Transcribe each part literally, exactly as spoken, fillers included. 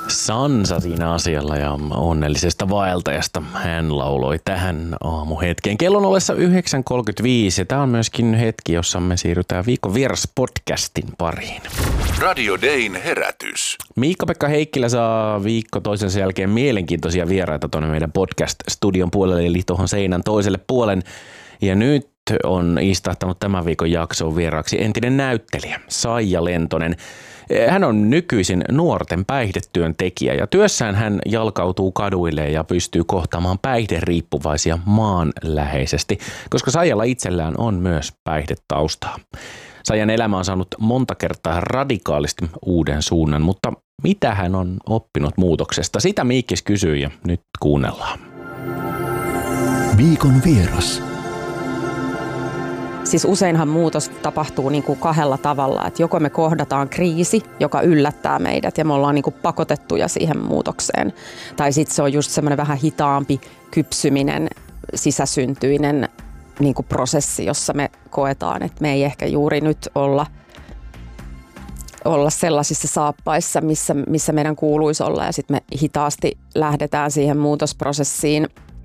Sansa siinä asialla ja onnellisesta vaeltajasta hän lauloi tähän aamuhetkeen. Kello on ollessa yhdeksän kolmekymmentäviisi ja tämä on myöskin hetki, jossa me siirrytään viikon vieras podcastin pariin. Radio Dayn herätys. Miikka-Pekka Heikkilä saa viikko toisensa jälkeen mielenkiintoisia vieraita tuonne meidän podcast-studion puolelle, eli tuohon seinän toiselle puolen. Ja nyt on istahtanut tämän viikon jaksoon vieraaksi entinen näyttelijä Saija Lentonen. Hän on nykyisin nuorten päihdetyön tekijä ja työssään hän jalkautuu kaduille ja pystyy kohtaamaan päihderiippuvaisia maanläheisesti, koska Saijalla itsellään on myös päihdetaustaa. Saijan elämä on saanut monta kertaa radikaalisti uuden suunnan, mutta mitä hän on oppinut muutoksesta? Sitä Miikkis kysyy ja nyt kuunnellaan. Viikon vieras. Siis useinhan muutos tapahtuu niin kuin kahdella tavalla, että joko me kohdataan kriisi, joka yllättää meidät ja me ollaan niin kuin pakotettuja siihen muutokseen. Tai sitten se on just semmoinen vähän hitaampi kypsyminen, sisäsyntyinen niin kuin prosessi, jossa me koetaan, että me ei ehkä juuri nyt olla, olla sellaisissa saappaissa, missä, missä meidän kuuluisi olla ja sitten me hitaasti lähdetään siihen muutosprosessiin.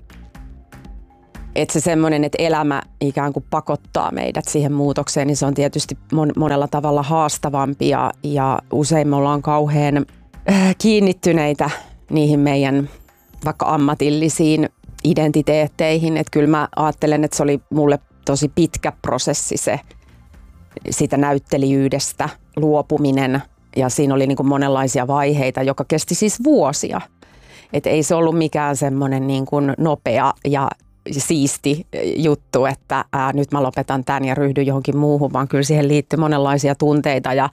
Että se semmoinen, että elämä ikään kuin pakottaa meidät siihen muutokseen, niin se on tietysti monella tavalla haastavampi ja, ja usein me ollaan kauhean kiinnittyneitä niihin meidän vaikka ammatillisiin identiteetteihin. Että kyllä mä ajattelen, että se oli mulle tosi pitkä prosessi se siitä näyttelijyydestä luopuminen ja siinä oli niin kuin monenlaisia vaiheita, joka kesti siis vuosia. Että ei se ollut mikään semmoinen niin kuin nopea ja siisti juttu, että ää, nyt mä lopetan tämän ja ryhdyn johonkin muuhun, vaan kyllä siihen liittyy monenlaisia tunteita ja,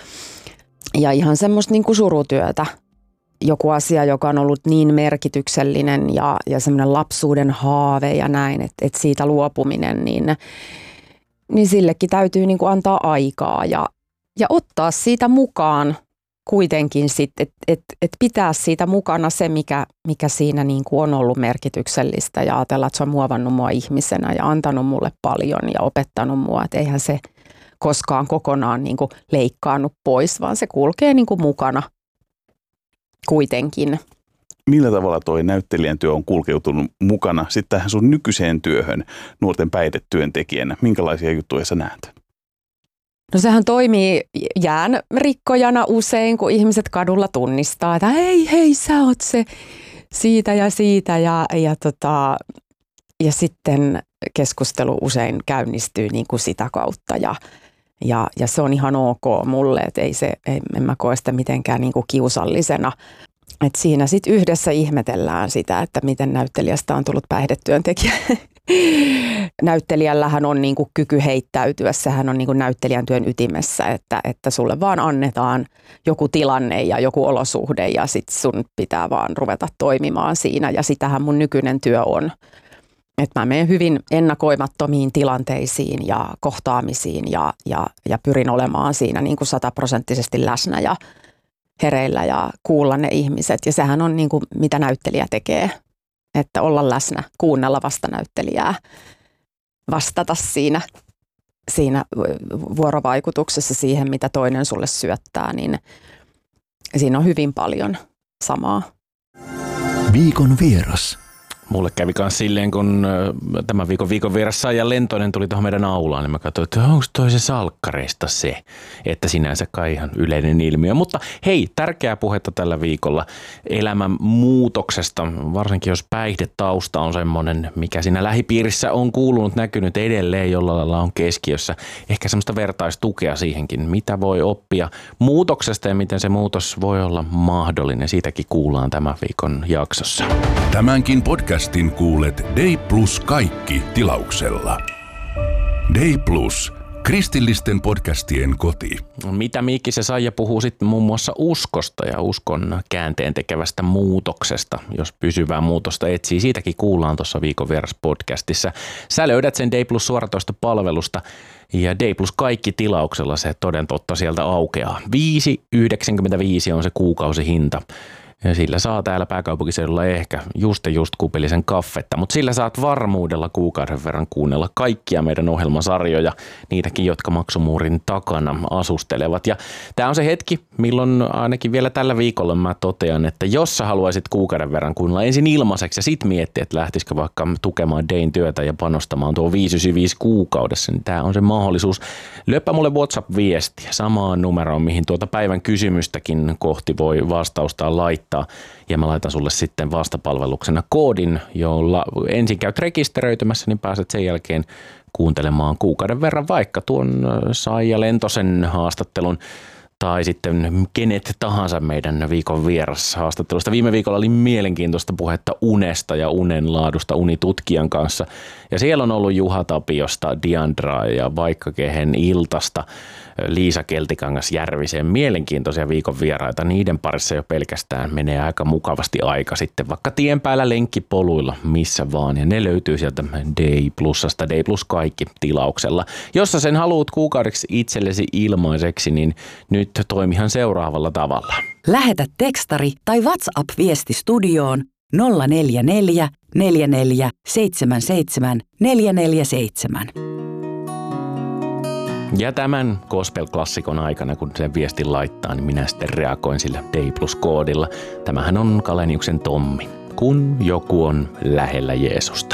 ja ihan semmoista niin kuin surutyötä. Joku asia, joka on ollut niin merkityksellinen ja, ja semmoinen lapsuuden haave ja näin, että, että siitä luopuminen, niin, niin sillekin täytyy niin kuin antaa aikaa ja, ja ottaa siitä mukaan kuitenkin sitten, että et, et pitää siitä mukana se, mikä, mikä siinä niin kuin on ollut merkityksellistä ja ajatella, että se on muovannut mua ihmisenä ja antanut mulle paljon ja opettanut mua, että eihän se koskaan kokonaan niin kuin leikkaannut pois, vaan se kulkee niin kuin mukana kuitenkin. Millä tavalla toi näyttelijän työ on kulkeutunut mukana sitten tähän sun nykyiseen työhön nuorten päihdetyöntekijänä? Minkälaisia juttuja sä näet? No sehän toimii jään rikkojana usein, kun ihmiset kadulla tunnistaa, että hei, hei, sä oot se siitä ja siitä. Ja, ja, tota, ja sitten keskustelu usein käynnistyy niin kuin sitä kautta ja, ja, ja se on ihan ok mulle, että ei se, ei, en mä koe sitä mitenkään niin kuin kiusallisena. Et siinä sitten yhdessä ihmetellään sitä, että miten näyttelijästä on tullut päihdetyöntekijä. Näyttelijällähän on niin kuin kyky heittäytyä, sehän on niin kuin näyttelijän työn ytimessä, että, että sulle vaan annetaan joku tilanne ja joku olosuhde ja sit sun pitää vaan ruveta toimimaan siinä ja sitähän mun nykyinen työ on. Että mä menen hyvin ennakoimattomiin tilanteisiin ja kohtaamisiin ja, ja, ja pyrin olemaan siinä niin kuin sataprosenttisesti läsnä ja hereillä ja kuulla ne ihmiset ja sehän on niin kuin mitä näyttelijä tekee. Että olla läsnä, kuunnella vastanäyttelijää, vastata siinä, siinä vuorovaikutuksessa siihen, mitä toinen sulle syöttää, niin siinä on hyvin paljon samaa. Viikon vieras. Mulle kävi myös silleen, kun tämän viikon viikon vieras Saija Lentonen tuli tuohon meidän aulaan, niin mä katsoin, että onko toi se salkkareista se, että sinänsä kai ihan yleinen ilmiö. Mutta hei, tärkeää puhetta tällä viikolla elämän muutoksesta, varsinkin jos päihdetausta on semmoinen, mikä siinä lähipiirissä on kuulunut, näkynyt edelleen, jolla lailla on keskiössä. Ehkä semmoista vertaistukea siihenkin, mitä voi oppia muutoksesta ja miten se muutos voi olla mahdollinen. Siitäkin kuullaan tämän viikon jaksossa. Tämänkin podcast Podcastin kuulet Day Plus kaikki tilauksella. Day Plus, kristillisten podcastien koti. Mitä Miikkis ja Saija puhuu sitten muun muassa uskosta ja uskon käänteen tekevästä muutoksesta, jos pysyvää muutosta etsii. Siitäkin kuullaan tuossa Viikon vieras podcastissa. Sä löydät sen Day Plus suoratoista palvelusta ja Day Plus kaikki tilauksella se toden totta sieltä aukeaa. viisi yhdeksänkymmentäviisi on se kuukausihinta. Ja sillä saa täällä pääkaupunkiseudulla ehkä just ja just kupillisen kaffetta, mutta sillä saat varmuudella kuukauden verran kuunnella kaikkia meidän ohjelmasarjoja, niitäkin, jotka maksumuurin takana asustelevat. Ja tämä on se hetki, milloin ainakin vielä tällä viikolla mä totean, että jos sä haluaisit kuukauden verran kuunnella ensin ilmaiseksi ja sit miettiä, että lähtisikö vaikka tukemaan Dayn työtä ja panostamaan tuo viisi yhdeksänkymmentäviisi kuukaudessa, niin tää on se mahdollisuus. Lyöpä mulle WhatsApp-viestiä samaan numeroon, mihin tuota päivän kysymystäkin kohti voi vastausta laittaa. Ja mä laitan sulle sitten vastapalveluksena koodin, jolla ensin käyt rekisteröitymässä, niin pääset sen jälkeen kuuntelemaan kuukauden verran vaikka tuon Saija Lentosen haastattelun tai sitten kenet tahansa meidän viikon vierashaastattelusta. Viime viikolla oli mielenkiintoista puhetta unesta ja unen laadusta unitutkijan kanssa. Ja siellä on ollut Juha Tapiosta, Diandraa ja vaikka kehen Iltasta, Liisa Keltikangas Järviseen. Mielenkiintoisia viikon vieraita. Niiden parissa jo pelkästään menee aika mukavasti aika sitten vaikka tien päällä lenkkipoluilla, missä vaan. Ja ne löytyy sieltä Day Plusasta, Day Plus kaikki tilauksella. Jos sä sen haluat kuukaudeksi itsellesi ilmaiseksi, niin nyt toimihan seuraavalla tavalla. Lähetä tekstari tai WhatsApp-viesti studioon nolla neljä neljä neljä neljä seitsemän seitsemän neljä neljä seitsemän. Ja tämän gospel-klassikon aikana, kun sen viestin laittaa, niin minä sitten reagoin sillä Day Plus-koodilla. Tämähän on Kaleniuksen Tommi, kun joku on lähellä Jeesusta.